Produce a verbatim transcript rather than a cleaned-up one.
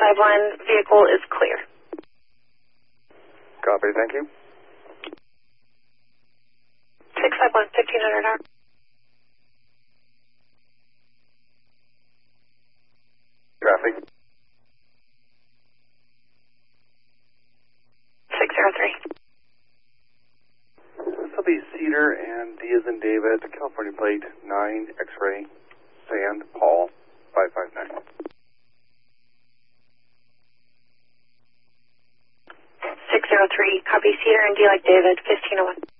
five one, vehicle is clear. Copy, thank you. six five one, fifteen hundred hour. Traffic. six zero three. This will be Cedar and D as in David, California plate nine, X-ray, Sand, Paul, five five nine. six zero three, copy Cedar and D like David, fifteen oh one.